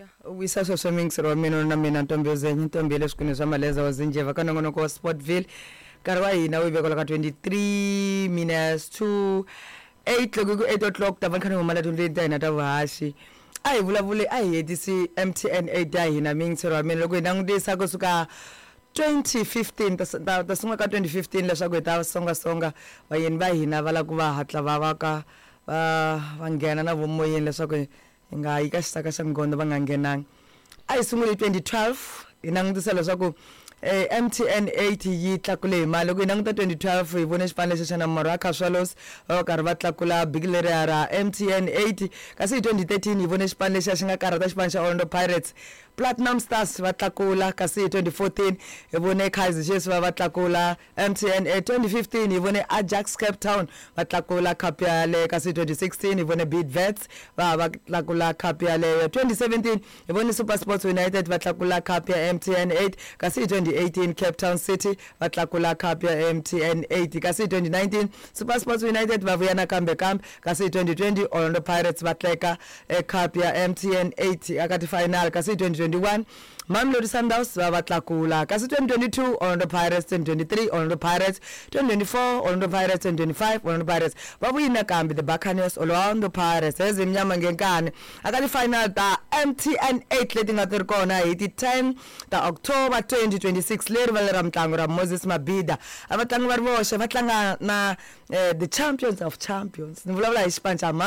Wisaso swimming siro mina na mina ntombi zenye ntombi leswikuni swa maleza wa zinjeva ka nongonoko wa Sportville nkarhi wa hina wu vekela ka 23 minutes to 8 loko ku 8 o'clock ta vankhani ngoma la tundle ta hina ta vuhashi a hi vulavule a hi hetisi MTN 8 ya hina ming siro wa mina loko hi langutisa kusuka 2015 ta sunga ka 2015 leswaku hi ta songa vayeni va hina va la ku va hatla va ka va nghena na vumoyeni leswaku nga yi ka xitaka xa ngondo va nga nghenanga a hi sungule 2012 hi langutisa leswaku MTN 8 yi tlakule hi mali loko hi languta 2012 hi vone xipano lexi xa na Maracas Swallows va karhi va tlakula big leri ra MTN 8 kasi hi 2013 hi vone xipano lexi xi nga karhata xipano xa Orlando Pirates Platinum Stars va tlakula kasi hi 2014 hi vone Kaizer Chiefs va tlakula MTN 8 2015 hi vone Ajax Cape Town va tlakula cup ya le kasi hi 2016 hi vone Bidvest va tlakula cup ya le 2017 hi vone SuperSports United va tlakula cup ya MTN 8 kasi hi 2018 Cape Town City va tlakula cup ya MTN 8 kasi hi 2019 SuperSports United va vuya na kambe kasi hi 2020 Orlando Pirates va tleka cup ya MTN 8 aka ti final kasi hi 2021 Mamelodi Sundowns va tlakula kasi 2022 Orlando Pirates 2023 Orlando Pirates 2024 Orlando Pirates 2025 Orlando Pirates va vuyina kambe the Buccaneers Orlando Pirates ezimnyama ngenkani aka ti final ta MTN 8 leti nga tirhi kona hi ti 10 ta October 2026 leri va lera mtlangu ra Moses Mabhida avatlangi va ri voxe va tlanga na the champions of champions ni vulavula hi xipano xa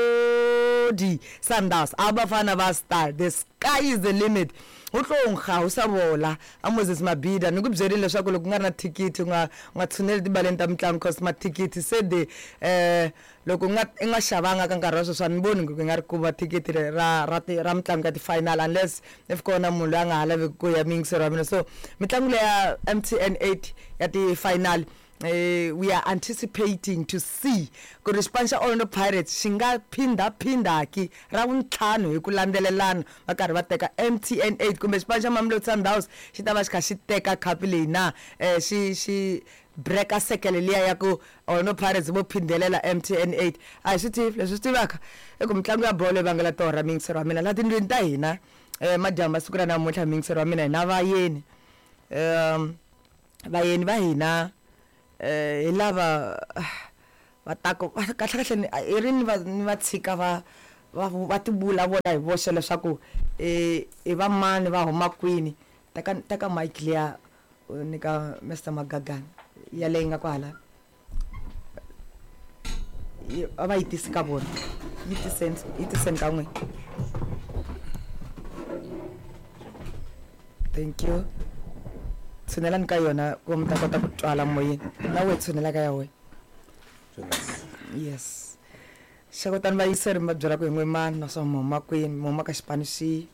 Mamelodi Sundowns abafana va Star the sky is the limit utlongha usabola Moses Mabhida nikubyerile leswaku loko nga ri na ticket nga tshuneli tibaleni ta mitlangu cause ma ticket said loko nga xavanga ka nkarhi wa sweswi ni voni ku nga ri ku va ticket ra mitlangu ka ti final unless if kona munhu loyi a nga ha lavi ku ya mingisero wa mina so mitlangu leya MTN 8 ya ti final we are anticipating to see ku xipano xa Orlando Pirates xi nga phindaki ra vuntlhanu hi ku landzelelana va karhi va teka MTN 8 kumbe xipano xa Mamelodi Sundowns xi ta va xi kha xi teka cup leyi na xi breaka sekele liya ya ku Orlando Pirates vo phindelela MTN 8 a hi swi tivi leswi swi tivaka eku mitlangu ya bolo va nga la torha mingisero wa mina la tindlwini ta hina madyamba siku ra namuntlha mingisero wa mina hi na vayeni va hina hi lava va tako kahle i rini va tshika va tibula vona hi voxe leswaku i va mani va huma kwini taka mic liya nika Mr Magagani ya leyi nga kwala va yi tisi ka vona yi tiseni ka n'we thank you tshunela ka yona ku mta kota ku twala moyeni na we tshunela ka ya we yes shakotani va yiseri mabyela ku hingwe mani na swa moma kwini moma ka xipano xi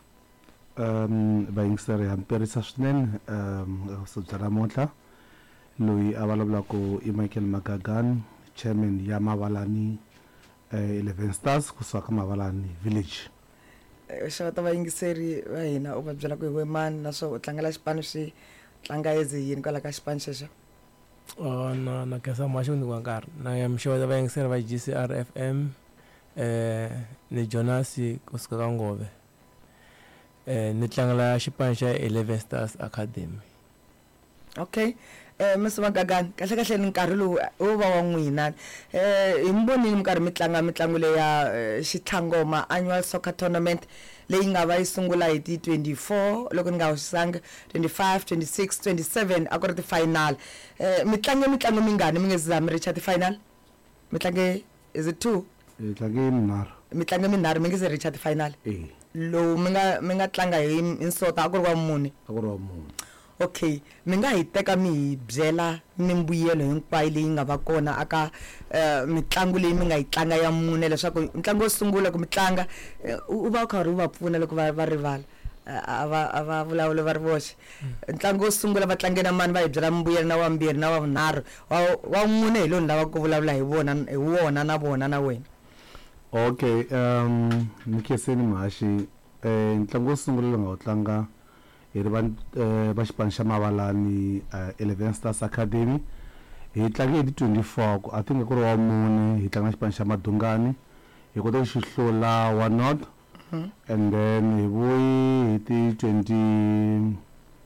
va yingiseri hamperisa swinene so byela namuntlha loyi a vulavula ku i Michael Magagani chairman ya Mavalani 11 Stars kusuka ka Mavalani village shakota va yingiseri va hina u va byela ku hingwe mani na swo u tlangela xipano xi tlanga ezi yini kwala ka xipano xexo na kesa macho ni nkarhi na ya mshoda va yingiseri va GCR FM ni Jonas kusuka ka Ngove ni tlangela xipano xa 11 Stars Academy okay Mr Magagani kahle ni nkarhi lowu u va wa n'wina hi mbonini mi karhi mitlangu leya xitlhangoma annual soccer tournament leyi nga va yi sungula hi ti 24 loko ni nga hosanga 25 26 27 a ku ri ti final mitlangu mingani mi nge zami reach ti final mitlangu is it 2 mitlangu minharhu mi nge se reach ti final lo mi nga tlanga hi insota a ku ri wa mune okay mi nga hi teka mi hi byela mimbuyelo hinkwayo leyi nga va kona aka mitlangu leyi mi nga yi tlanga ya mune leswaku ntlangu wo sungula ku mitlanga u va karhi u va pfuna loko va rivala ava vulavula va ri voxe ntlangu wo sungula va tlangena mani va hi byela mimbuyelo na wambirhi na wa vunharhu wa mune hi loni lava ku vulavula hi wona na vona na wena okay Mkheseni Mahashi ntlangu wo sungula lo nga wu tlanga hi ri va xipano xa Mavalani 11 Stars Academy hi tlange hi 24 I think ku ri wa mune hi tlanga xipano xa Madungani hi kota ku xihlula wa North and then hi vuyi hi ti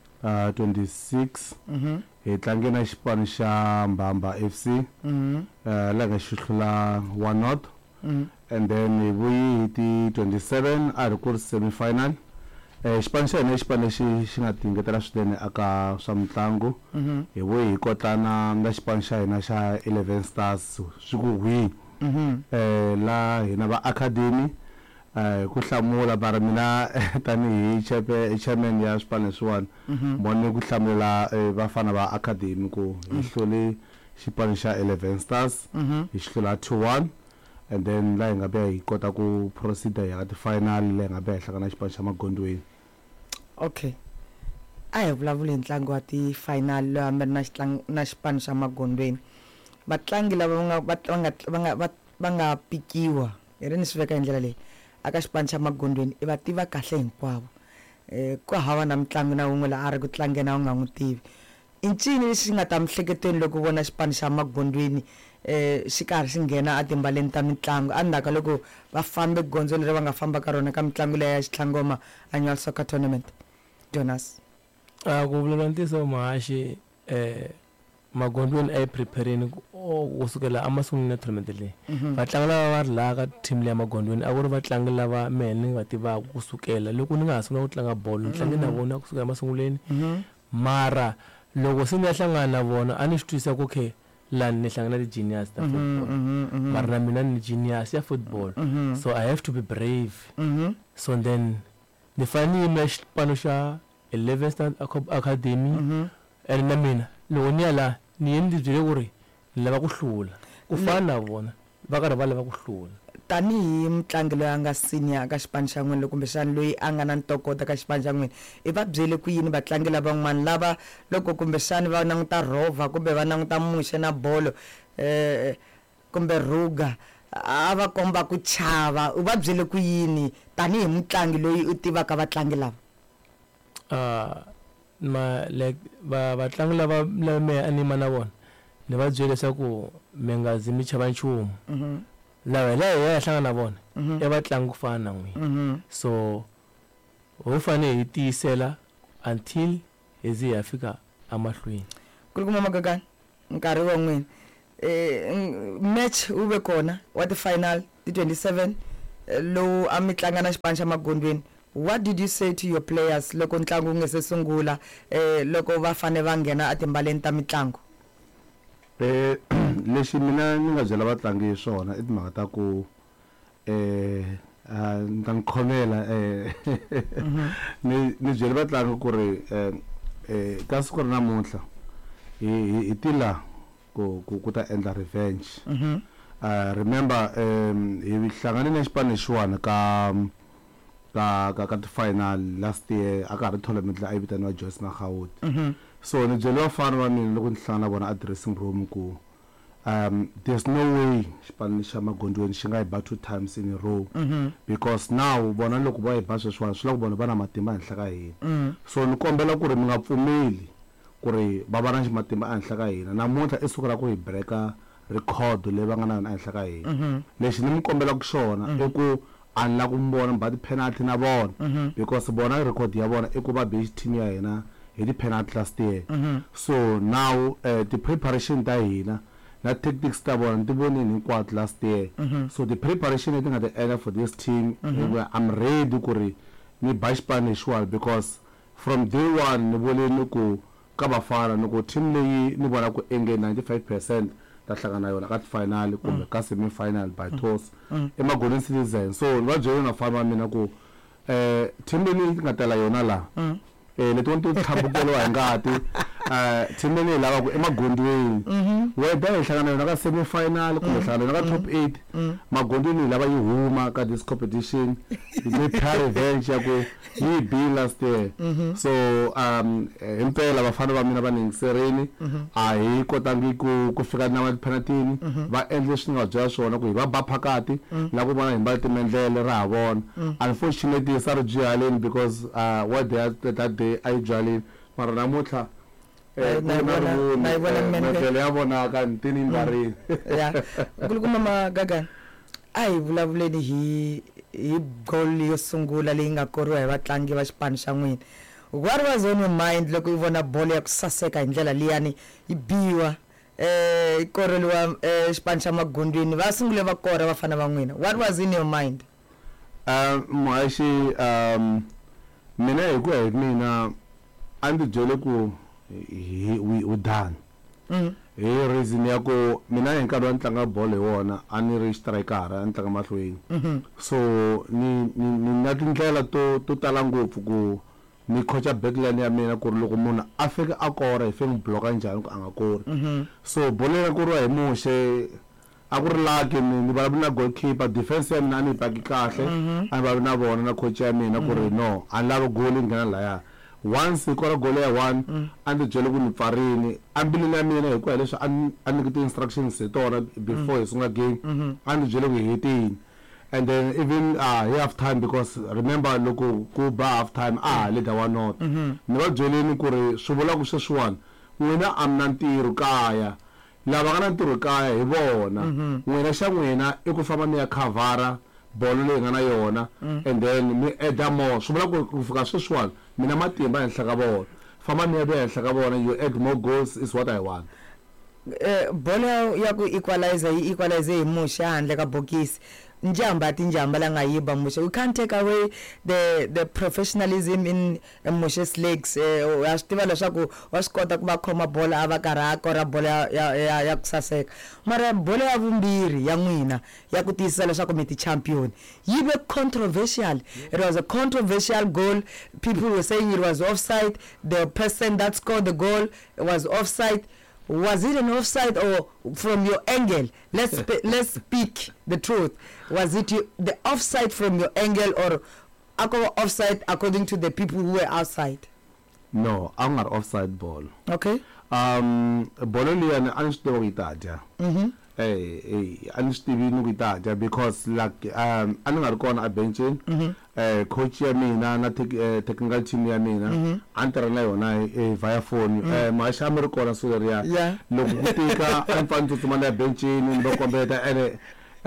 26 hi tlange na xipano xa Mbamba FC la nga xi hlula 1-0 and then hi vuyi hi ti 27 a ri ku ri semi final xipano xa hina xipano lexi xi nga tingetela swinene aka swa mitlangu hi vuyi hi kotana na xipano xa hina xa 11 stars swi ku hwi la hina va academy ku hlamula mara mina tanihi chairman ya swipano leswiwani mbone ku hlamulela vafana va academy ku hi hlule xipano xa 11 stars hi xi hlula 2-1 and then la hi nga be hi kota ku proceed hi ya ti final le nga be hi hlangana xipano xa Magondweni. Okay, a hi vulavula hi ntlangu wa ti final lo hambana na xipano xa Magondweni. Vatlangi lava va nga pikiwa hi rini swi veka hi ndlela leyi aka xipano xa Magondweni i va tiva kahle hinkwavo ku hava na mitlangu na wun'we la a ri ku tlangena u nga n'wi tivi. I ncini lexi nga ta mihleketweni loko vona xipano xa Magondweni xi karhi xi nghena a timbaleni ta mitlangu endzhaku loko va fambe gondzo leri va nga famba ka rona ka mitlangu leyi ya xitlhangoma annual soccer tournament? Jonas, ku vulavula ntiyiso mahaxi Magondweni a yi preparing kusukela amasungulweni ya tournament leyi vatlangi lava va ri laha ka team leya Magondweni a ku ri vatlangi lava mehe ni nga tivaka kusukela loko ni nga ha sungula ku tlanga bolo ni tlange na vona kusukela emasungulweni mara loko se ni ya hlangana na vona a ni swi twisisa ku okay lani ni hlangana ti-genius ta football mara na mina ni genius ya football so I have to be brave so then ni fanele ni yima xipano xa 11 Stars Academy and na mina loko ni ya la ni ye ni tibyele ku ri ni lava ku hlula ku fana na vona va karhi va lava ku hlula. Tanihi mutlangi loyi a nga senior ka xipano xa n'wina kumbexana loyi a nga na ntokoto ka xipano xa n'wina i va byele ku yini vatlangi lavan'wana lava loko kumbexana va languta rova kumbe va languta muxe na bolo kumbe ruga a va komba ku chava u va byele ku yini tanihi mutlangi loyi u tivaka vatlangi lava? Vatlangi lava mehe a ni yima na vona ni va byele leswaku mi nga zi mi chava nchumu laha hi ya hlangana na vona i vatlangi ku fana na n'wina so ho fanele hi tiyisela until hi ze hi fika emahlweni. Kulukumba Magagane, nkarhi wa n'wina match wu ve kona wa ti final ti 27 lowu a mi tlanga na xipano xa Magondweni. What did you say to your players loko ntlangu nge se sungula loko va fane va nghena a timbaleni ta mitlangu? Lexi mina ni nga byela vatlangi swona i timhaka ta ku ni ta ni khomela ni byele vatlangi ku ri ka siku ra namuntlha hi tila ku ta endla revenge. Remember hi hlangane na xipano lexiwana ka ti final last year a ka ri tournament la a yi vitaniwa Joyce Magauti. So ni byele vafana va mina loko ni hlangana na vona a dressing room ku there's no way xipano xa Magondweni xi nga hi ba 2 times in a row because now vona loko va hi ba sweswiwani swi la ku vona va na matimba henhla ka hina so ni kombela ku ri mi nga pfumeli ku ri va va na matimba ehenhla ka hina. Namuntlha i siku ra ku hi breka record leyi va nga na yona ehenhla ka hina. Lexi ni mi kombelaka xona i ku a ni la ku mi vona ba ti-penalty na vona because bona record ya vona i ku va be team ya hina hi ti-penalty last year. So now ti-preparation ta hina na tactics ta vona ti vonini hinkwato last year. So the preparation leti nga ti endla for this team I'm ready ku ri ni ba xipano lexiwani because from day one ni voleni ku ka bafana ni ku team leyi ni vona ku enge 95% ta hlangana yona ka final kumbe ka semi final by toss eMagondweni Citizens. So ni va byele na fana mina ku team leyi nga tela yona la leti wona ti tlhambukeliwa hi ngati team leyi lava ku eMagondweni whether hi hlangana yona ka semi final kumbe hlangana yona ka top 8 Magondweni lava yi huma ka this competition ni try revenge ya ku yi be last year. So impela vafana va mina va ningiserini a hi kotangi ku fika na penalty va endle swi nga byela swona ku hi va ba phakati la ku vona hi mbala timendlele ra ha vona. Unfortunately sa ri Jhaleni because what they had that day I Jhaleni mara namuntlha mendlele ya vonaka ntini mbarini. Kulukumba Magagane, a hi vulavuleni hi hi goal yo sungula leyi nga koriwa hi vatlangi va xipano xa n'wina. What was on your mind loko u vona bolo ya ku saseka hi ndlela liyani yi biwa koreliwa xipano xa Magondweni va sungule va kora vafana va n'wina? What was in your mind? Mhashi mina hi ku hi mina a ndzi byele ku we done. Hi reason ya ku mina hi nkarhi wa tlanga bolo hi wona a ni ri striker a ni tlanga mahlweni. So ni na tindlela to tala ngopfu ku ni coacha backline ya mina ku ri loko munhu a fika a kora hi feng block njhani ku a nga kori. So bolo ya ku ri hi muxe a ku ri lucky ni vulavula na goalkeeper defense ya mina ni paki kahle a va na vona na coach ya mina ku ri no a lava goal nghena laya. Once kora goal ya 1 a ndzi byele ku ni pfarini ambilini ya mina hi ku leswi a ni ti instructions hi tona before hi sunga game a ndzi byele ku hi hitini. And then even half time, because remember loko ku ba half time leader wa not ni va byeleni ku ri swi vula ku sweswiwani n'wina a mi na ntirho kaya lava nga na ntirho kaya hi vona n'wina xa n'wina i ku famba mi ya khavara bolo leyi nga na yona and then mi add more. Swi vula ku fika sweswiwani mina matimba henhla ka vona famba mi ya henhla ka vona you add more goals is what I want. Bolo ya ku equalizer hi muxe handle ka bokisi njamba la nga yiba muxe. We can't take away the professionalism in Mushe's legs. Wa swi tiva leswaku wa swi kota ku va khoma bolo a va karhi a kora bolo ya ku saseka, mara bolo ya vumbirhi ya n'wina ya ku tiyisisa leswaku mi ti champion yi ve controversial. It was a controversial goal. People were saying it was offside. The person that scored the goal was offside. Was it an offside, or from your angle? Let's speak the truth. Was it the offside from your angle, or offside according to the people who were outside? No, I'm not offside ball. Okay. Bolo liya ani swi tiva itaja. Ani swi tivi itaja because like ani nga ri kona a benchini. Coach ya mina na technical team ya mina antara na yona via phone masha mi ri kona so ri ya loko ku tika amfani tsutsuma na benchini ni kombeta ene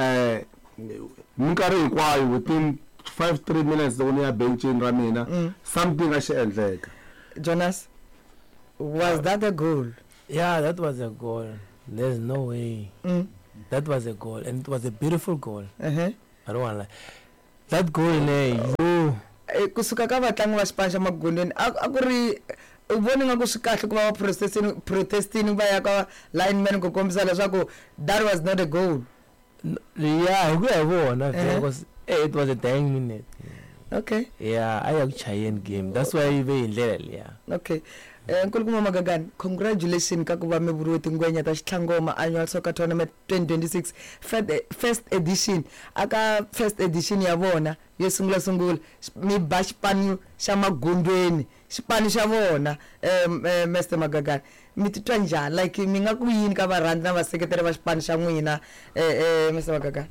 minkarhi hinkwayo within 5-3 minutes loko ni ya benchini ra mina something a xi endleka. Jonas, was that a goal? Yeah, that was a goal. There's no way. That was a goal, and it was a beautiful goal. I don't want to lie. That goal yo kusuka ka vatlangi va xipano xa Magondweni a ku ri u voni nga ku swi kahle ku va protesting va ya ka lineman ku kombisa leswaku that was not a goal. Yeah, ku ya vona because it was a dying minute. Okay. Yeah, I have giant game. That's why we in there. Okay. Nkulukumama Magagane, congratulations ka ku va mi vuriwe tingwenya ta Xitlhangoma Annual Soccer Tournament 2026 first edition. Aka first edition ya vona yo sungula mi ba xipano xa Magondweni, xipano xa vona Mr Magagane, mi titwa njhani? Like mi nga ku yini ka varhandzi na vaseketeri va xipano xa n'wina Mr Magagane?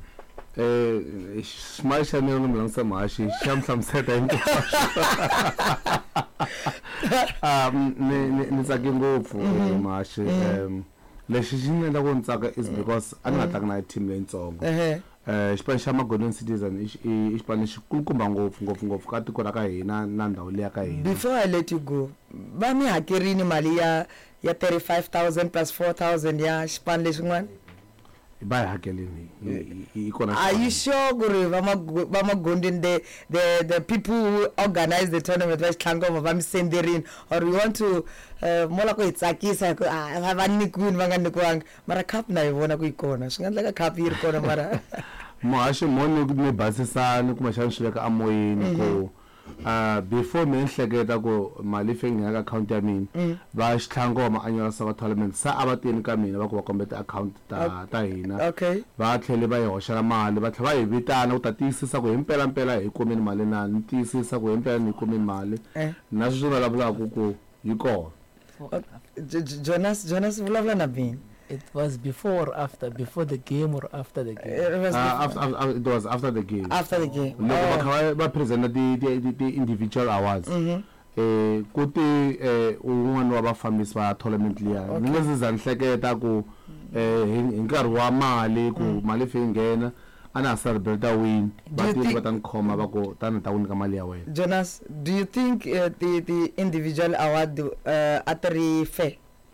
Smile xa mina ni langisa Mashi xa mhlamuseta ni tsake ngopfu Mashi. Lexi xi ni endla ku ni tsaka is because a ni nga tlanga na team leyitsongo. Xipano xa Magondweni Citizen i xipano xikulukumba ngopfu ka tiko ra ka hina na ndhawu leya ka hina. Before I let you go, va mi hakerini mali ya 35,000 plus 4,000 ya xipano lexin'wana? Are you sure guru Magondweni the people who organize the tournament va Xitlhangoma va mi senderini, or you want to mola ku hitsakisa ku va nikiwini va nga nikiwanga mara cup na yi vona ku yi kona swi nga endleka cup yi ri kona mara Muhaxi moni ni basisani kuma xana swi veka amoyeni ku before me nhleketa ku mali feng ya ka account ya mina va Xitlhangoma Annual Soccer Tournament sa abatini ka mina va ku va kombeta account ta hina. Okay. Va tlhele va yi hoxela mali va tlhela va hi vitana ku ta tiyisisa ku himpela hi komeni mali na ni tiyisisa ku himpela ni komeni mali na swi vulavulaka ku yi kona. Jonas vulavula na mina. It was before or after? Before the game or after the game? It was after the game. After the game. No, but present the individual awards. Kuti un'wana wa vafambisi va tournament liya. Ni nga se za ni hleketa ku hi nkarhi wa mali ku mali fi nghena ana celebrate win Do you but think- va ta khoma va ko tani ta win ka mali ya wena. Jonas, do you think the individual award atari fair?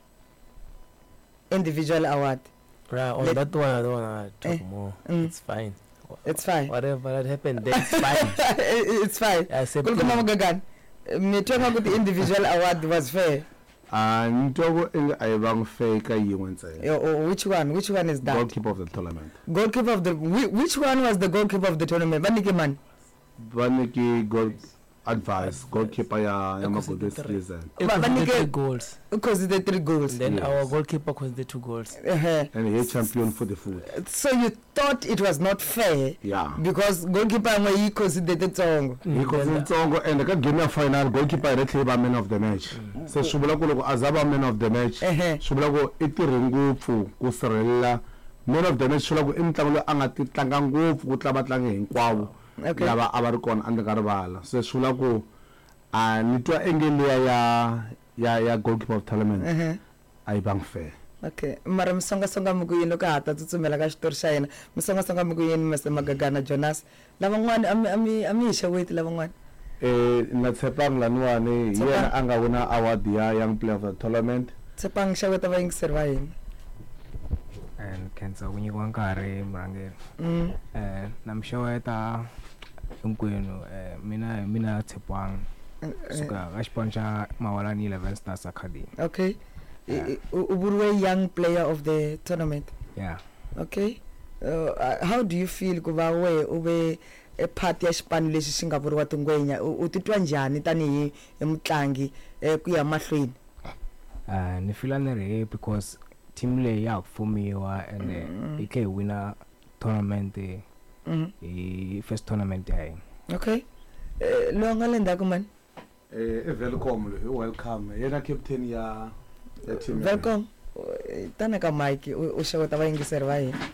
Individual award, Right, on Let- that one, I don't want to talk more. mm. It's fine. it's fine. Whatever that happened, that's fine. It's fine. I accept Kulukuma it. Magagan, me talking about the individual award was fair. Ntogo ay bang fake yin'we ntsena. Which one is that? Goalkeeper of the tournament. Goalkeeper of the which one was the goalkeeper of the tournament? Vanike man. Vaniki goal advice goalkeeper ya Because Magodo of the season. It was the Vanike- 3 goals. Because the 3 goals. And then Yes. our goalkeeper caused the 2 goals. And he champion for the food. So you thought it was not fair Yeah. because goalkeeper he considered song. Because ntsongo and ka game ya final goalkeeper directly ba man of the match. So swivula ku loko azaba man of the match. Swivula ku I tirhe ngopfu ku sirhelela man of the match swivula ku I mutlangi loyi a nga ti tlanga ngopfu ku tlava tlangi hinkwavo Okay. lava a va ri kona andle ka rivala. So swivula ku a ni twa enge liya ya goalkeeper of tournament a yi bang fair. Okay, mara misonga muku yini loko hata tsutsumela ka xitori xa yena. Misonga muku yini Mr. Magagana Jonas. Lavan'wana ami hisha weight lavan'wana. Na Tshepang laniwani hi yena a nga wina award ya young player of the tournament. Tsepang xa weta va yingiseri va yini. And khensa ku nyikiwa nkarhi murhangeri na mi xeweta hinkwenu mina Tshepang suka ka xipano xa Mawalani 11 Stars Academy. Okay. Uburiwe young player of the tournament. Yeah. Okay. How do you feel ku va we ube a part ya xipano lexi xi nga vuriwa Tingwenya? U titwa njhani tanihi mutlangi ku ya mahlweni? Ni feel ni ri because team leyi ya ku fumiwa and yi tlhe hi wina tournament hi first tournament ya hina. Okay. Lo nga le ndzhaku man. Welcome welcome yena captain ya team. Welcome. Tana ka Mike u xeweta va yingiseri va yini.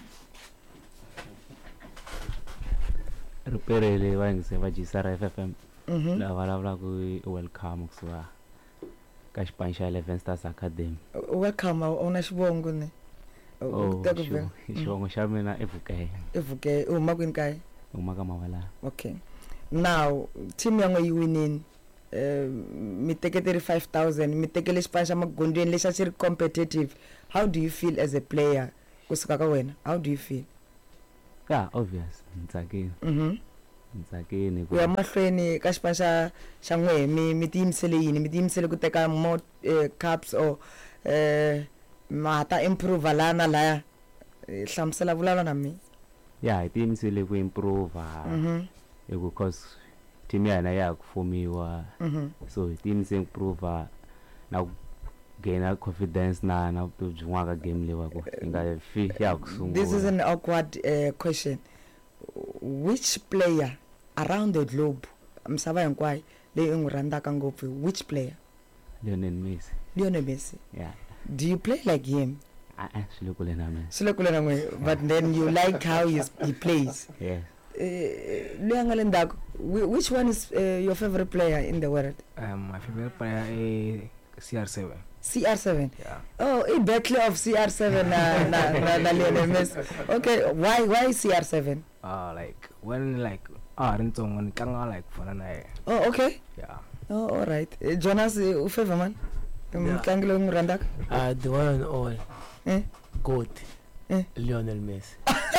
Riperele va yingiseri va Gisara FM lava vulavulaka welcome kusuka ka xipano xa 11 Stars Academy. Welcome una xivongo ne. Xivongo xa mina i Vukele. Evuke u huma kwini kaya? Huma ka Mawalani. Okay. Now team ya n'we yi winini. Mi teketeri 5,000 mi tekele xipano xa Magondweni lexi a xi ri competitive. How do you feel as a player kusuka ka wena? How do you feel? Yeah, obvious. Ntsakini. Ntsakini Ku ya mahlweni ka xipano xa n'we mi tiyimisele yini? Mi tiyimisele ku teka more cups or ma ta improve lana laya? Hlamusela vulavula na mina. Yeah, hi tiyimisele ku improve because team ya hina ya ku fumiwa. So hi tiyimisele ku improve na ku gain confidence na vutomi byin'wana ka game leyi va ku hi nga fi ya ku sungula. This is an awkward question. Which player around the globe misava hinkwayo leyi u n'wi rhandzaka ngopfu, which player? Lionel Messi. Lionel Messi. Yeah. Do you play like him? Swi le kule na mina. Swi le kule na n'we, but then you like how he plays. Yes. Loyi nga le ndzhaku, which one is your favorite player in the world? My favorite player is CR7. CR7. Yeah. Oh, a battle of CR7 na Lionel Messi. Okay, why CR7? Like when rintsongo ni tlanga like fana na yena. Oh, okay. Yeah. Oh, all right. Jonas, u favor man? Mutlangi loyi n'wi rhandzaka? The one and all. GOAT. Lionel Messi.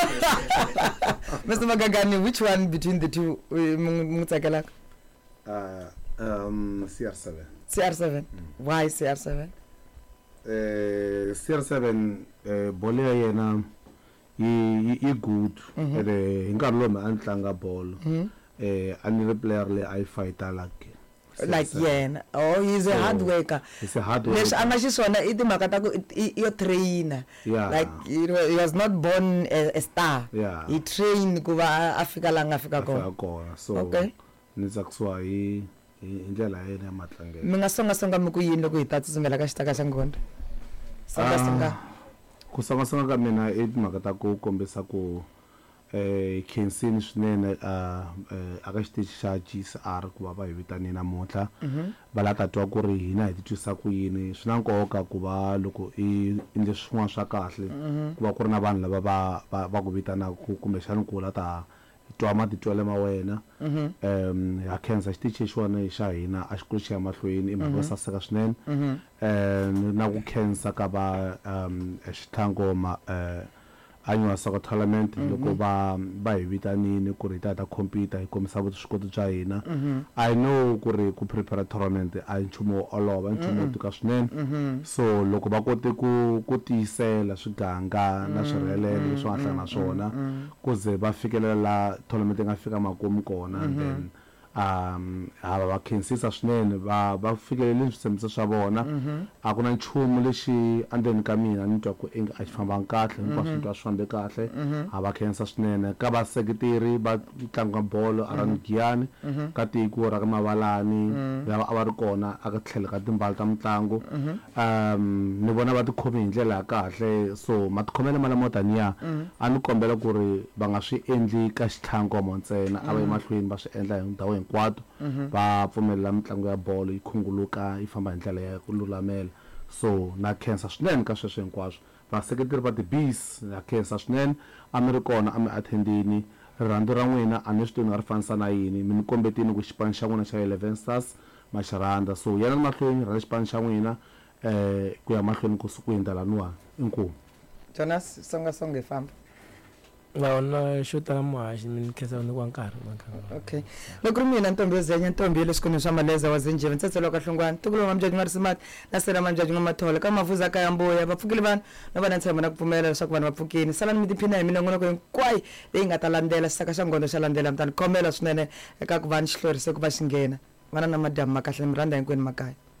Mr. Magagani, which one between the two n'wi tsakelaka? CR7. CR7. Why CR7? CR7 bolo ya yena yi good and hi nkarhi lowu a ni tlanga bolo a ni ri player leyi a yi fighta Like yena. Oh, he's a hard worker. He's a hard worker. Leswi a nga xiswona I timhaka ta ku yo trainer. Yeah. Like he was not born a star. Yeah. He trained ku va a fika la nga fika kona. So Okay. ni tsakisiwa hi ndlela ya yena ya matlangelo. Mi nga songa mi ku yini loko hi ta tsutsumela ka xitaka xa Ngondo? Songa. Ku songa ka mina i timhaka ta ku kombisa ku khensini swinene aka xitichi xa GCR ku va hi vitane namuntlha va la ta twa ku ri hina hi titwisa ku yini swi na nkoka ku va loko i endle swin'wana swa kahle ku va ku ri na vanhu lava va ku vitanaka kumbexani ku la ta twa matitwele ma wena ha khensa xitichi xona xa hina a xi kuli xi ya mahlweni i mhaka yo saseka swinene na ku khensa ka va xithangoma annual soccer tournament loko va hi vitanini ku ri ta compete hi komisa vuswikoti bya hina I know ku ri ku prepare tournament a nchumu wo olova nchumu wo tika swinene so loko va kote ku tiyisela swiganga na swirhelelo leswi va hlangana na swona ku ze va fikelela tournament nga fika makumu kona and then va khensisa swinene va fikelele switshembiso swa vona a ku na nchumu lexi andeni ka mina ni twa ku a xi fambanga kahle hinkwaswo ni twa swi fambe kahle va khensa swinene ka vaseketeri va tlanga bolo around Giyani ka tiko ra ka Mavalani lava a va ri kona aka tlhelo ka timbali ta mitlangu ni vona va tikhome hi ndlela ya kahle so matikhomelo malamo taniya a ni kombela ku ri va nga swi endli ka xitlhangomo ntsena a va emahlweni va swi endla hi ndhawu hinkwato va pfumelela mitlangu ya bolo yi khunguluka yi famba hi ndlela ya ku lulamela so na khensa swinene ka sweswo hinkwaswo vaseketeri va ti-bees na khensa swinene a mi ri kona a mi attendini rirhandzu ra n'wina a ni swi tivi nga ri fanisa na yini mi ni kombetini ku xipano xa n'wina xa 11 stars ma xi rhandza so yana mahlweni rhandza xipano xa n'wina ku ya mahlweni ku hindza laniwa inkomu Jonas songa hi famba na xo tala muhaxi mi khensa ni kwa nkarhi okay loko ri mina ntombi yo zenya ntombi ye leswi swa maleza wa zinjeve ntsetselo ka hlungwana tukulo mamjaji nga risimati na sela mamjaji nga mathola ka mavuza ka yamboya vapfukile vanhu no va na ntshembo na ku pfumela leswaku vanhu va pfukini salani mi tiphina hi minongonoko hinkwayo leyi nga ta landzela xisaka xa ngondo xa landzela mi ta ni khomela swinene eka ku va ni xihlorise ku va xi nghena vana na madyambu ma kahle mi rhandza hinkwenu makaya